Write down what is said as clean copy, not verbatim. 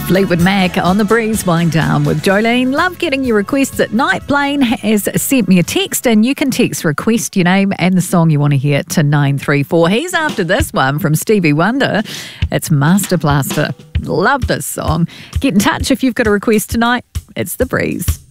Fleetwood Mac on the Breeze wind down with Jolene. Love getting your requests at night. Blaine has sent me a text, and you can text request your name and the song you want to hear to 934. He's after this one from Stevie Wonder. It's Master Blaster. Love this song. Get in touch if you've got a request tonight. It's The Breeze.